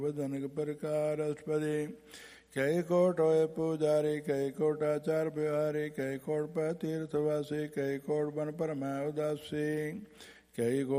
ਵਧਨਕ ਪ੍ਰਕਾਰ ਅਸ਼ਟਪਦੀ ਕਈ ਕੋਟ ਹੋਏ ਪੂਜਾਰੀ ਕਈ ਕੋਟ ਆਚਾਰ ਬਿਹਾਰੀ ਕਈ ਕੋਟ ਪੈ ਤੀਰਥ ਵਾਸੀ ਕਈ ਕੋਟ ਬਨ ਪਰਮੈ ਉਦਾਸੀ ਕਈ